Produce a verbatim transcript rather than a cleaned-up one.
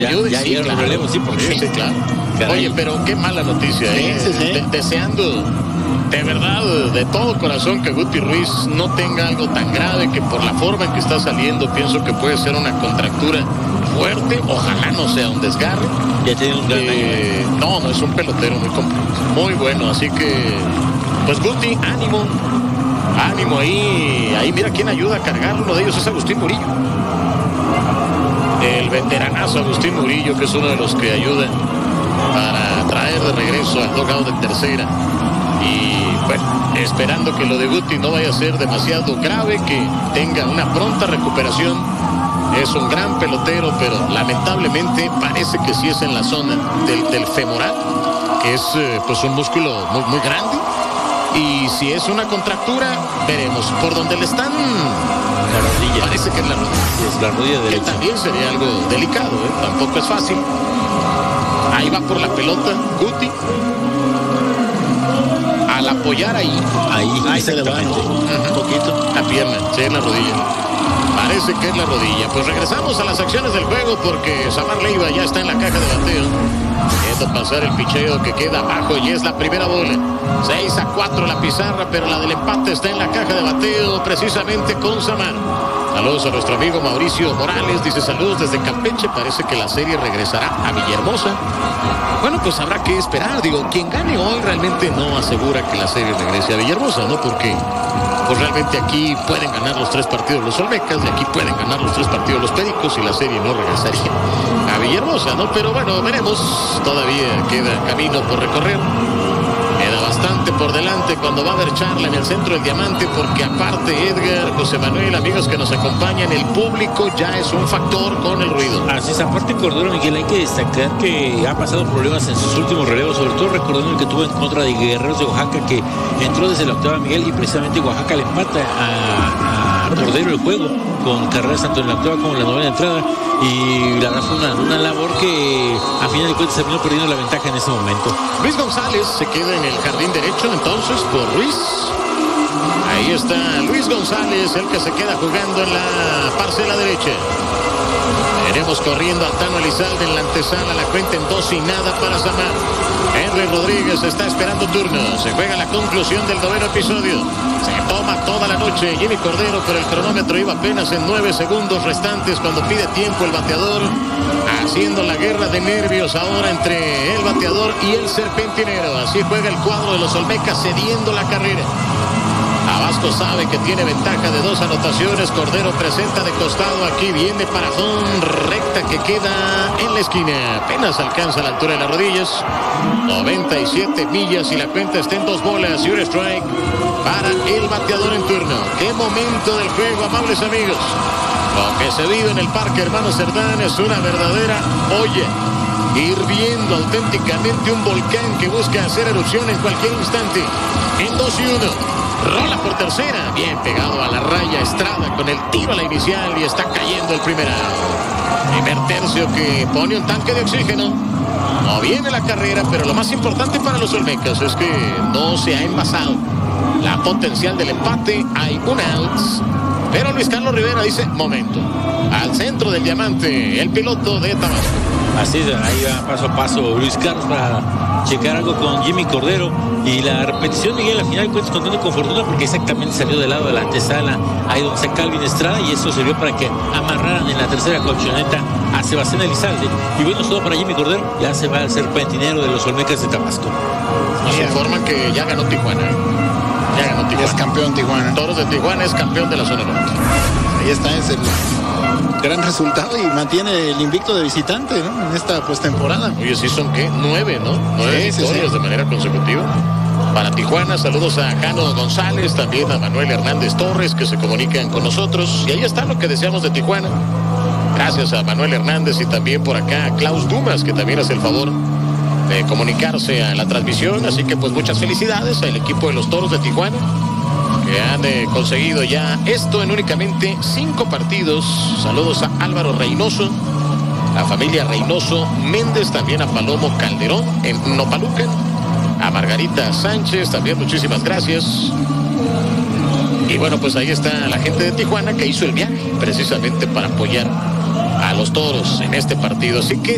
Ya, Yo ya sí, claro. Los relevos, sí, porque Sí, sí, claro. Caray. Oye, pero qué mala noticia, ¿eh? Sí, sí, sí. De- deseando de verdad, de todo corazón, que Guti Ruiz no tenga algo tan grave, que por la forma en que está saliendo pienso que puede ser una contractura fuerte. Ojalá no sea un desgarre. Ya tiene un gran año, Eh, no, no, es un pelotero muy completo, muy bueno, así que pues Guti, ánimo, ánimo ahí, ahí mira quién ayuda a cargar, uno de ellos es Agustín Murillo, el veteranazo Agustín Murillo, que es uno de los que ayuda para traer de regreso al dugout de tercera. Y bueno, esperando que lo de Guti no vaya a ser demasiado grave, que tenga una pronta recuperación. Es un gran pelotero, pero lamentablemente parece que sí es en la zona del, del femoral, que es eh, pues un músculo muy, muy grande. Y si es una contractura, veremos. Por donde le están, la rodilla. parece que es la rodilla. Es la rodilla Que derecha. también sería algo delicado, ¿eh? Tampoco es fácil. Ahí va por la pelota Guti. Al apoyar ahí, Ahí, Ahí se le va, ¿no? Un poquito. la pierna, sí, en la rodilla. Parece que es la rodilla. Pues regresamos a las acciones del juego porque Samar Leiva ya está en la caja de bateo. Viendo pasar el picheo que queda abajo y es la primera bola. seis a cuatro la pizarra, pero la del empate está en la caja de bateo precisamente con Samar. Saludos a nuestro amigo Mauricio Morales. Dice saludos desde Campeche. Parece que la serie regresará a Villahermosa. Bueno, pues habrá que esperar. Digo, quien gane hoy realmente no asegura que la serie regrese a Villahermosa, ¿no? Porque pues realmente aquí pueden ganar los tres partidos los Olmecas, de aquí pueden ganar los tres partidos los Pericos y la serie no regresaría a Villahermosa, ¿no? Pero bueno, veremos. Todavía queda camino por recorrer. Queda bastante por delante cuando va a haber charla en el centro del Diamante, porque aparte Edgar, José Manuel, amigos que nos acompañan, el público ya es un factor con el ruido. Así es, aparte Cordero, Miguel, hay que destacar que ha pasado problemas en sus últimos relevos, sobre todo recordando el que tuvo en contra de Guerreros de Oaxaca, que entró desde la octava, Miguel, y precisamente Oaxaca le empata a, a Cordero el juego, con carreras tanto en la octava como en la novena entrada, y la verdad fue una, una labor que a final de cuentas terminó perdiendo la ventaja en ese momento. Luis González se queda en el jardín derecho entonces por Ruiz. Ahí está Luis González, el que se queda jugando en la parcela derecha. Veremos corriendo a Tano Elizalde en la antesala, la cuenta en dos y nada para Samar. Henry Rodríguez está esperando turno. Se juega la conclusión del noveno episodio. Se toma toda la noche Jimmy Cordero, pero el cronómetro iba apenas en nueve segundos restantes cuando pide tiempo el bateador, haciendo la guerra de nervios ahora entre el bateador y el serpentinero. Así juega el cuadro de los Olmecas, cediendo la carrera. Abasco sabe que tiene ventaja de dos anotaciones. Cordero presenta de costado, aquí viene para home, recta que queda en la esquina, apenas alcanza la altura de las rodillas. Noventa y siete millas y la cuenta está en dos bolas y un strike para el bateador en turno. Qué momento del juego, amables amigos. Lo que se vive en el Parque Hermano Cerdán es una verdadera olla, hirviendo auténticamente, un volcán que busca hacer erupción en cualquier instante. En dos y uno. Rola por tercera, bien pegado a la raya Estrada con el tiro a la inicial y está cayendo el primer out. Primer tercio que pone un tanque de oxígeno. No viene la carrera, pero lo más importante para los Olmecas es que no se ha envasado la potencial del empate. Hay un out, pero Luis Carlos Rivera dice, momento, al centro del Diamante, el piloto de Tabasco. Así es, ahí va paso a paso Luis Carlos para checar algo con Jimmy Cordero. Y la repetición, Miguel, al final cuentas contando con fortuna, porque exactamente salió del lado de la antesala, ahí donde está Calvin Estrada, y eso sirvió para que amarraran en la tercera colchoneta a Sebastián Elizalde. Y bueno, todo para Jimmy Cordero, ya se va al serpentinero de los Olmecas de Tabasco. Nos informan que ya ganó Tijuana. Ya ganó Tijuana. Es campeón Tijuana. Toros de Tijuana es campeón de la zona norte. Ahí está, es el gran resultado y mantiene el invicto de visitante, ¿no? En esta postemporada. Oye, sí son qué, nueve, ¿no? Nueve Sí, victorias sí, sí. de manera consecutiva. Para Tijuana, saludos a Jano González, también a Manuel Hernández Torres, que se comunican con nosotros. Y ahí está lo que deseamos de Tijuana. Gracias a Manuel Hernández y también por acá a Klaus Dumas, que también hace el favor de comunicarse a la transmisión. Así que pues muchas felicidades al equipo de los Toros de Tijuana, que han eh, conseguido ya esto en únicamente cinco partidos. Saludos a Álvaro Reynoso, a familia Reynoso Méndez, también a Palomo Calderón en Nopalucan, a Margarita Sánchez, también muchísimas gracias. Y bueno, pues ahí está la gente de Tijuana que hizo el viaje precisamente para apoyar a los Toros en este partido. Así que